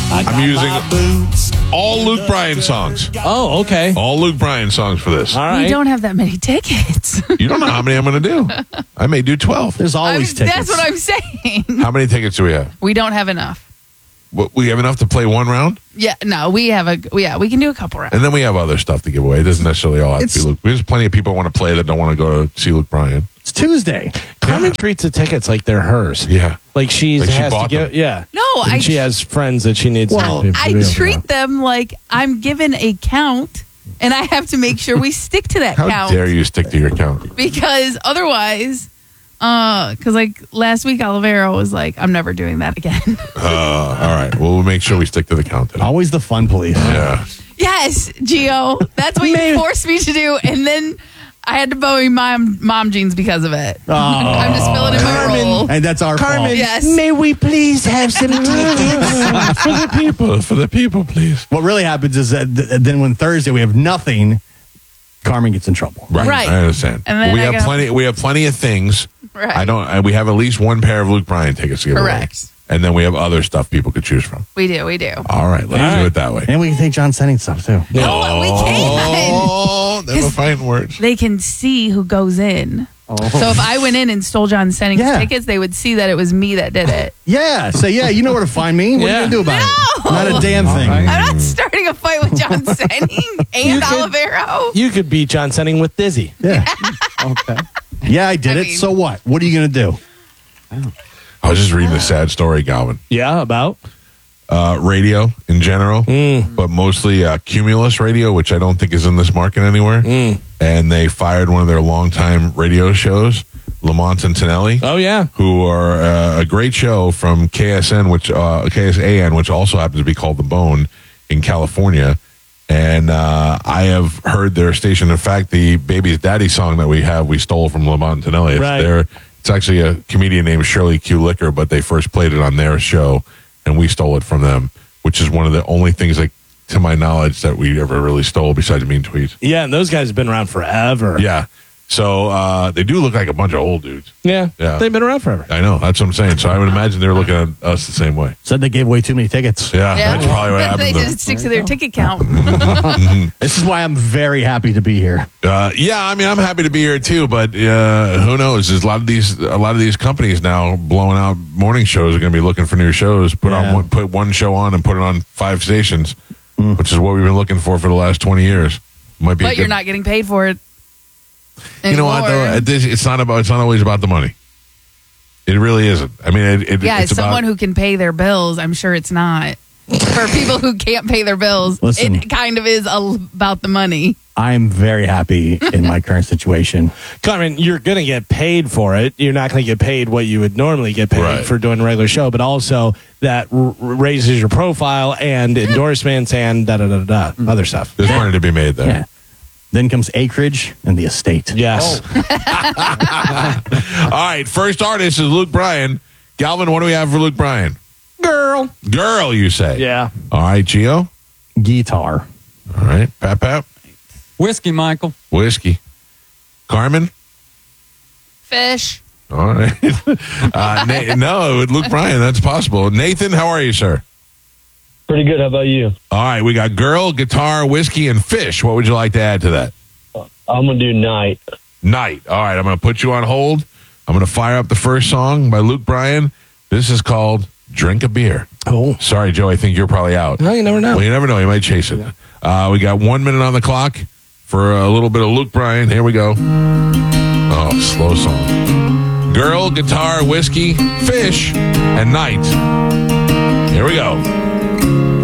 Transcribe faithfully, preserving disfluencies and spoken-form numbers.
I'm using all Luke Bryan songs. Oh, okay. All Luke Bryan songs for this. All right. We don't have that many tickets. You don't know how many I'm going to do. I may do twelve. There's always I'm- tickets. That's what I'm saying. How many tickets do we have? We don't have enough. What, we have enough to play one round? Yeah, no, we have a, yeah, we can do a couple rounds. And then we have other stuff to give away. It doesn't necessarily all have It's- to be Luke. There's plenty of people who want to play that don't want to go to see Luke Bryan. It's Tuesday. Carmen treats the tickets like they're hers. Yeah. Like she's Like she has to bought get, them. yeah. No, And I she has friends that she needs Well, to I be able to treat know. them like I'm given a count, and I have to make sure we stick to that How count. dare you stick to your count? Because otherwise, uh, because like last week, Olivero was like, "I'm never doing that again." Uh, all right. Well, we'll make sure we stick to the count today. Always the fun police. Yeah. Yes, Gio, that's what you forced me to do, and then I had to buy mom mom jeans because of it. I'm just filling in my role. And that's our fault. Yes. May we please have some tickets? For the people. For the people, please. What really happens is that th- then when Thursday we have nothing, Carmen gets in trouble. Right. Right. I understand. And then we I have got- plenty. We have plenty of things. Right. I don't. uh, We have at least one pair of Luke Bryan tickets to give away. Correct. And then we have other stuff people could choose from. We do, we do. All right. Let's All do right. it that way. And we can take John Senning stuff too. No, we can't. Oh, never fighting words. They can see who goes in. So if I went in and stole John Senning's Yeah. tickets, they would see that it was me that did it. Yeah. Say, yeah, you know where to find me. What Yeah. are you going to do about No. it? Not a damn thing. I'm not starting a fight with John Senning and could- Olivero. You could beat John Senning with Dizzy. Yeah. Okay. Yeah, I did I it. mean- So what? What are you going to do? I was just reading a sad story, Galvin. Yeah, about? Uh, radio in general, but mostly uh, Cumulus Radio, which I don't think is in this market anywhere. And they fired one of their longtime radio shows, Lamont and Tonelli, Oh, yeah. who are uh, a great show from K S N, which uh, K S A N, which also happens to be called The Bone in California. And uh, I have heard their station. In fact, the Baby's Daddy song that we have, we stole from Lamont and Tonelli. It's Right. their, it's actually a comedian named Shirley Q. Licker, but they first played it on their show, and we stole it from them, which is one of the only things, like, to my knowledge, that we ever really stole besides Mean Tweets. Yeah, and those guys have been around forever. Yeah. So uh, they do look like a bunch of old dudes. Yeah. Yeah. They've been around forever. I know. That's what I'm saying. So I would imagine they're looking at us the same way. Said they gave away too many tickets. Yeah, that's probably what They happened. to them. just stick to their ticket count. This is why I'm very happy to be here. Uh, yeah, I mean, I'm happy to be here too, but uh, who knows? There's a lot of these, a lot of these companies now blowing out morning shows are going to be looking for new shows. Put Yeah. on one, put one show on and put it on five stations, which is what we've been looking for for the last twenty years. Might be, a But you're good- not getting paid for it. You know what? Though, anymore. At this- it's not about. It's not always about the money. It really isn't. I mean, it, it, Yeah, it's as someone about, who can pay their bills, I'm sure it's not. For people who can't pay their bills, Listen. it kind of is all about the money. I'm very happy in my current situation. Carmen, you're going to get paid for it. You're not going to get paid what you would normally get paid Right. for doing a regular show, but also that r- raises your profile and endorsements and da da da da da, other stuff. There's money to be made there. Yeah. Then comes acreage and the estate. Yes. All right, first artist is Luke Bryan. Galvin, what do we have for Luke Bryan? Girl. Girl, you say? Yeah. All right, Gio. Guitar. All right, Pap Pap. Whiskey, Michael. Whiskey. Carmen. Fish. All right. uh, Na- no, with Luke Bryan, that's possible. Nathan, how are you, sir? Pretty good. How about you? All right, we got girl, guitar, whiskey, and fish. What would you like to add to that? I'm gonna do night. Night. All right, I'm going to put you on hold. I'm going to fire up the first song by Luke Bryan. This is called Drink a Beer. Oh. Sorry, Joe, I think you're probably out. No, you never know. Well, you never know. You might chase it. Uh, we got one minute on the clock for a little bit of Luke Bryan. Here we go. Oh, slow song. Girl, guitar, whiskey, fish, and night. Here we go.